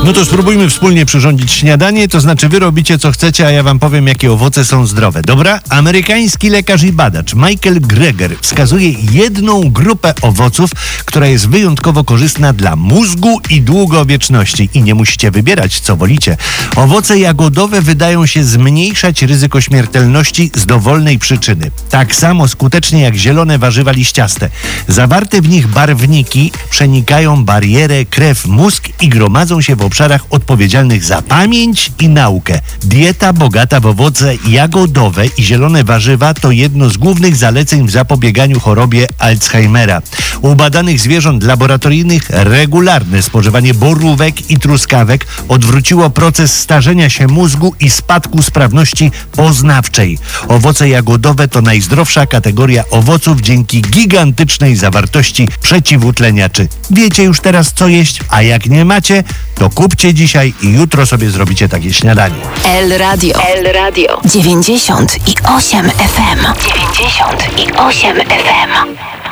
No to spróbujmy wspólnie przyrządzić śniadanie, to znaczy wy robicie co chcecie, a ja wam powiem, jakie owoce są zdrowe. Dobra? Amerykański lekarz i badacz Michael Greger wskazuje jedną grupę owoców, która jest wyjątkowo korzystna dla mózgu i długowieczności. I nie musicie wybierać, co wolicie. Owoce jagodowe wydają się zmniejszać ryzyko śmiertelności z dowolnej przyczyny. Tak samo skutecznie jak zielone warzywa liściaste. Zawarte w nich barwniki przenikają barierę krew-mózg i gromadzą się w obszarach odpowiedzialnych za pamięć i naukę. Dieta bogata w owoce jagodowe i zielone warzywa to jedno z głównych zaleceń w zapobieganiu chorobie Alzheimera. U badanych zwierząt laboratoryjnych regularne spożywanie borówek i truskawek odwróciło proces starzenia się mózgu i spadku sprawności poznawczej. Owoce jagodowe to najzdrowsza kategoria owoców dzięki gigantycznej zawartości przeciwutleniaczy. Wiecie już teraz, co jeść, a jak nie macie, to kupcie dzisiaj i jutro sobie zrobicie takie śniadanie. El Radio 98 FM. 98 FM.